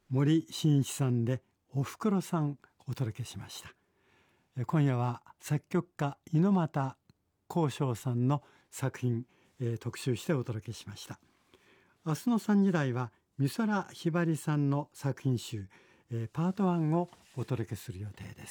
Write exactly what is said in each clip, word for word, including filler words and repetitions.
森進一さんでおふくろさんお届けしました。今夜は作曲家猪俣公章さんの作品、えー、特集してお届けしました。明日のさんじ台は美空ひばりさんの作品集、えー、パートワンをお届けする予定です。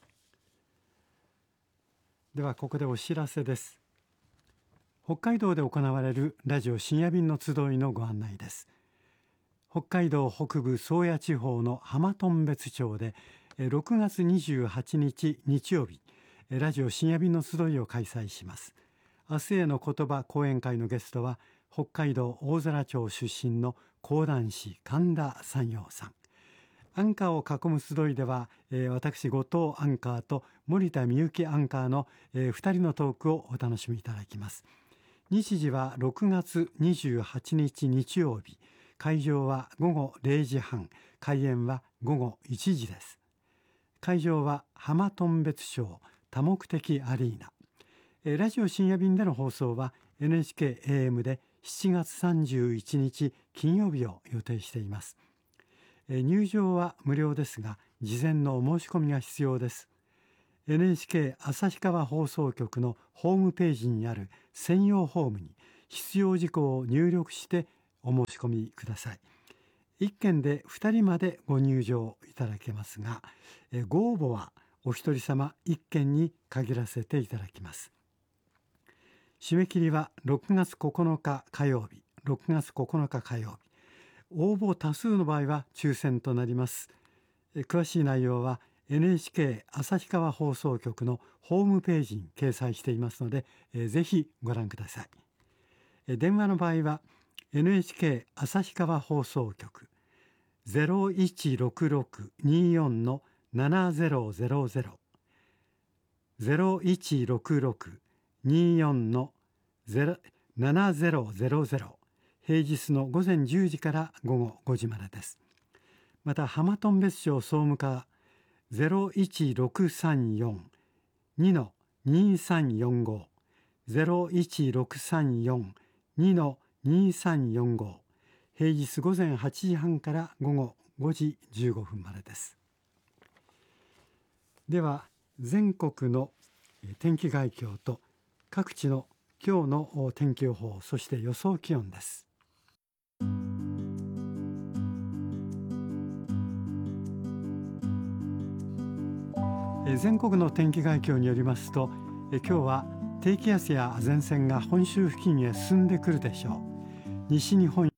ではここでお知らせです。北海道で行われるラジオ深夜便の集いのご案内です。北海道北部宗谷地方の浜頓別町でろくがつにじゅうはちにち日曜日、ラジオ深夜便の集いを開催します。明日への言葉講演会のゲストは北海道大空町出身の講談師神田山陽さん。アンカーを囲む集いでは、えー、私後藤アンカーと森田美幸アンカーの、えー、ふたりのトークをお楽しみいただきます。日時はろくがつにじゅうはちにち日曜日、会場はごごれいじはん、開演はごごいちじです。会場は浜頓別町多目的アリーナ。えー、ラジオ深夜便での放送は エヌエイチケーエーエム でしちがつさんじゅういちにち金曜日を予定しています。入場は無料ですが、事前のお申し込みが必要です。エヌエイチケー 旭川放送局のホームページにある専用フォームに必要事項を入力してお申し込みください。いっけんでふたりまでご入場いただけますが、ご応募はお一人様いっけんに限らせていただきます。締め切りはろくがつここのか火曜日、ろくがつここのか火曜日。応募多数の場合は抽選となります。詳しい内容は エヌエイチケー 旭川放送局のホームページに掲載していますので、ぜひご覧ください。電話の場合は エヌエイチケー 旭川放送局 ゼロいちろくろくにーよんのななゼロゼロゼロ ゼロいちろくろくにーよんのななゼロゼロゼロ、平日のごぜんじゅうじからごごごじまでです。また浜頓別町総務課 ゼロいちろくさんよんにーにーさんよんご ゼロいちろくさんよんにーにーさんよんご、平日ごぜんはちじはんからごごごじじゅうごふんまでです。では全国の天気概況と各地の今日の天気予報、そして予想気温です。全国の天気概況によりますと、今日は低気圧や前線が本州付近へ進んでくるでしょう。西日本。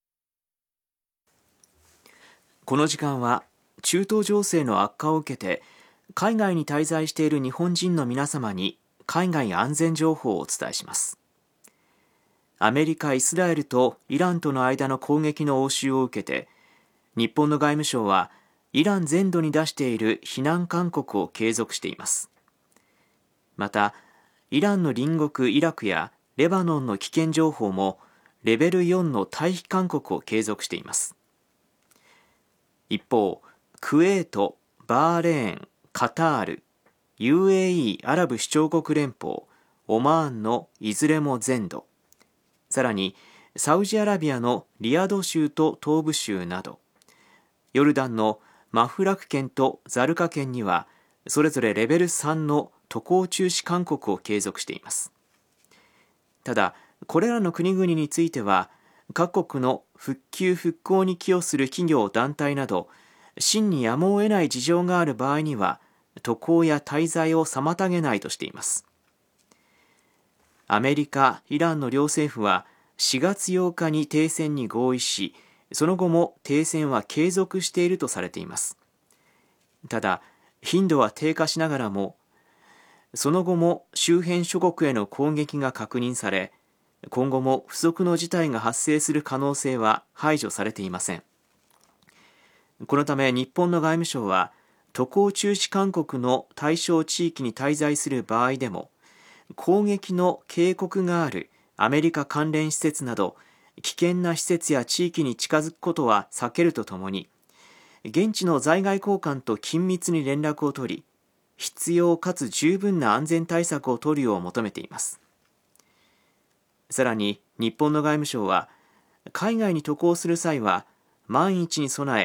この時間は中東情勢の悪化を受けて海外に滞在している日本人の皆様に海外安全情報をお伝えします。アメリカ、イスラエルとイランとの間の攻撃の応酬を受けて、日本の外務省はイラン全土に出している避難勧告を継続しています。また、イランの隣国イラクやレバノンの危険情報もレベルよんの退避勧告を継続しています。一方、クウェート、バーレーン、カタール、ユーエーイー アラブ首長国連邦、オマーンのいずれも全土、さらにサウジアラビアのリヤド州と東部州など、ヨルダンのマフラク県とザルカ県にはそれぞれレベルさんの渡航中止勧告を継続しています。ただ、これらの国々については各国の復旧復興に寄与する企業団体など真にやむを得ない事情がある場合には渡航や滞在を妨げないとしています。アメリカ、イランの両政府はしがつようかに停戦に合意し、その後も停戦は継続しているとされています。ただ、頻度は低下しながらも、その後も周辺諸国への攻撃が確認され、今後も不測の事態が発生する可能性は排除されていません。このため日本の外務省は、渡航中止勧告の対象地域に滞在する場合でも、攻撃の警告があるアメリカ関連施設など、危険な施設や地域に近づくことは避けるとともに、現地の在外公館と緊密に連絡を取り、必要かつ十分な安全対策を取るよう求めています。さらに日本の外務省は、海外に渡航する際は万一に備え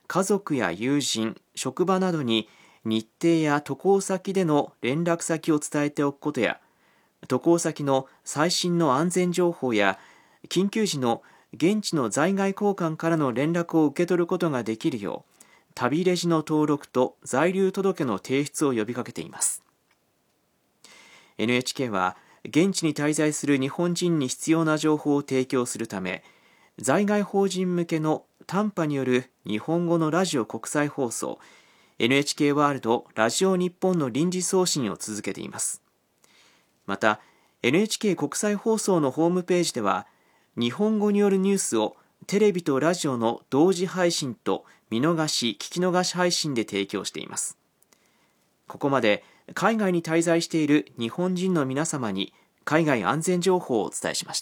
家族や友人、職場などに日程や渡航先での連絡先を伝えておくことや、渡航先の最新の安全情報や緊急時の現地の在外公館からの連絡を受け取ることができるよう、旅レジの登録と在留届の提出を呼びかけています。エヌエイチケー は現地に滞在する日本人に必要な情報を提供するため、在外邦人向けの短波による日本語のラジオ国際放送 エヌエイチケー ワールドラジオ日本の臨時送信を続けています。また エヌエイチケー 国際放送のホームページでは、日本語によるニュースをテレビとラジオの同時配信と見逃し聞き逃し配信で提供しています。ここまで海外に滞在している日本人の皆様に海外安全情報をお伝えしました。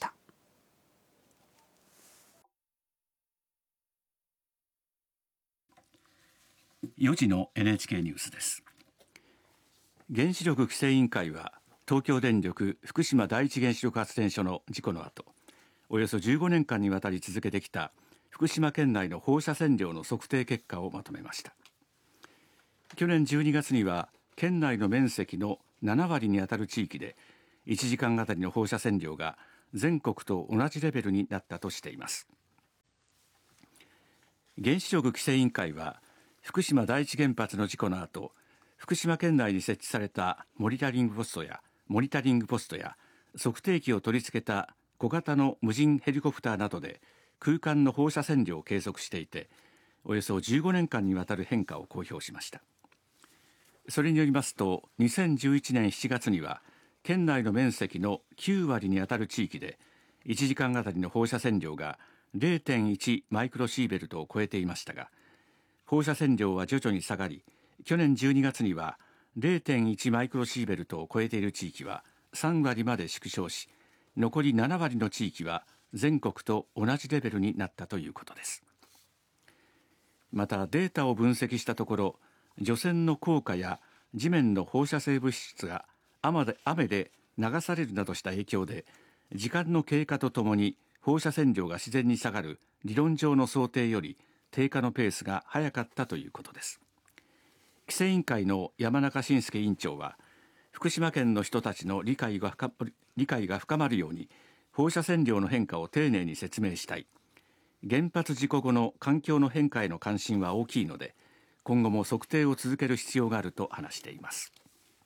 よじの エヌエイチケー ニュースです。原子力規制委員会は東京電力福島第一原子力発電所の事故の後、およそじゅうごねんかんにわたり続けてきた福島県内の放射線量の測定結果をまとめました。去年じゅうにがつには県内の面積のななわりにあたる地域でいちじかんあたりの放射線量が全国と同じレベルになったとしています。原子力規制委員会は福島第一原発の事故の後、福島県内に設置されたモニタリングポストやモニタリングポストや測定器を取り付けた小型の無人ヘリコプターなどで空間の放射線量を計測していて、およそじゅうごねんかんにわたる変化を公表しました。それによりますと、にせんじゅういちねんしちがつには県内の面積のきゅうわりにあたる地域でいちじかんあたりの放射線量が れいてんいち マイクロシーベルトを超えていましたが、放射線量は徐々に下がり、去年じゅうにがつには れいてんいち マイクロシーベルトを超えている地域はさんわりまで縮小し、残りななわりの地域は全国と同じレベルになったということです。またデータを分析したところ、除染の効果や地面の放射性物質が雨で、雨で流されるなどした影響で、時間の経過とともに放射線量が自然に下がる理論上の想定より低下のペースが早かったということです。規制委員会の山中伸介委員長は、福島県の人たちの理解が深理解が深まるように放射線量の変化を丁寧に説明したい。原発事故後の環境の変化への関心は大きいので、今後も測定を続ける必要があると話しています。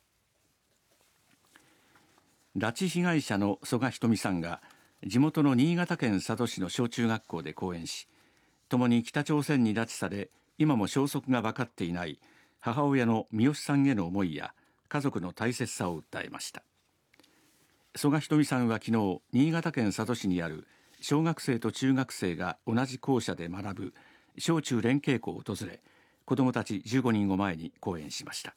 拉致被害者の曽我ひとみさんが地元の新潟県佐渡市の小中学校で講演し、共に北朝鮮に拉致され今も消息が分かっていない母親の三好さんへの思いや家族の大切さを訴えました。曽我ひとみさんは昨日、新潟県佐渡市にある小学生と中学生が同じ校舎で学ぶ小中連携校を訪れ、子どもたちじゅうごにんを前に講演しました。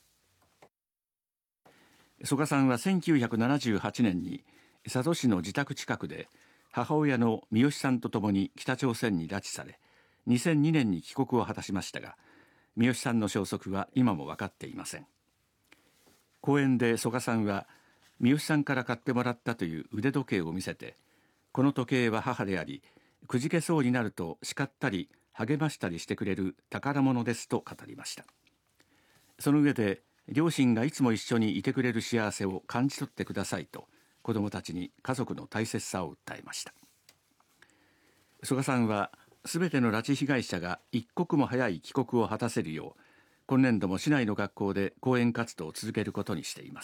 曽我さんはせんきゅうひゃくななじゅうはちねんに佐渡市の自宅近くで母親の三好さんとともに北朝鮮に拉致され、にせんにねんに帰国を果たしましたが、三好さんの消息は今も分かっていません。講演で曽我さんは、三好さんから買ってもらったという腕時計を見せて、この時計は母であり、くじけそうになると叱ったり励ましたりしてくれる宝物ですと語りました。その上で、両親がいつも一緒にいてくれる幸せを感じ取ってくださいと、子どもたちに家族の大切さを訴えました。曽我さんは、すべての拉致被害者が一刻も早い帰国を果たせるよう、今年度も市内の学校で講演活動を続けることにしています。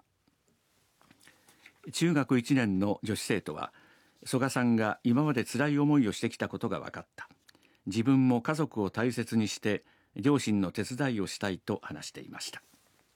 中学いちねんの女子生徒は、曽我さんが今まで辛い思いをしてきたことが分かった。自分も家族を大切にして両親の手伝いをしたいと話していました。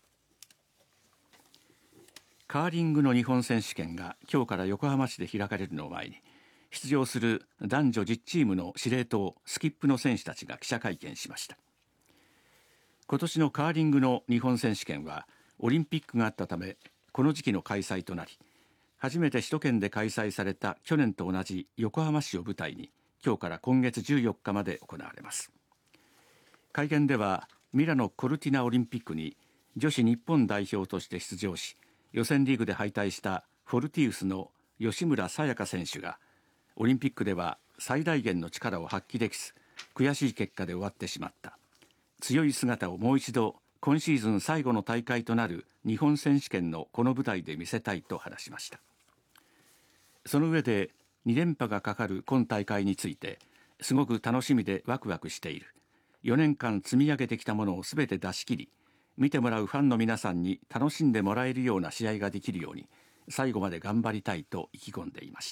カーリングの日本選手権が今日から横浜市で開かれるのを前に、出場する男女じゅっチームの司令塔スキップの選手たちが記者会見しました。今年のカーリングの日本選手権はオリンピックがあったためこの時期の開催となり、初めて首都圏で開催された去年と同じ横浜市を舞台に今日から今月じゅうよっかまで行われます。会見ではミラノ・コルティナオリンピックに女子日本代表として出場し、予選リーグで敗退したフォルティウスの吉村紗也香選手が、オリンピックでは最大限の力を発揮できず悔しい結果で終わってしまった。強い姿をもう一度今シーズン最後の大会となる日本選手権のこの舞台で見せたいと話しました。その上でに連覇がかかる今大会について、すごく楽しみでワクワクしている。よねんかん積み上げてきたものをすべて出し切り、見てもらうファンの皆さんに楽しんでもらえるような試合ができるように最後まで頑張りたいと意気込んでいました。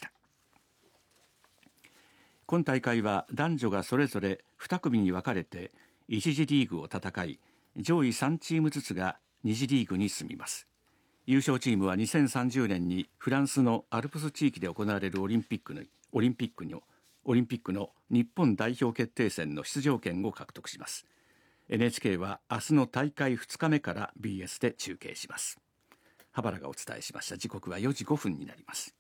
今大会は男女がそれぞれに組に分かれていち次リーグを戦い、上位さんチームずつがに次リーグに進みます。優勝チームはにせんさんじゅうねんにフランスのアルプス地域で行われるオリンピックのオリンピックのオリンピックの日本代表決定戦の出場権を獲得します。エヌエイチケー は明日の大会ふつかめから ビーエス で中継します。羽原がお伝えしました。時刻はよじごふんになります。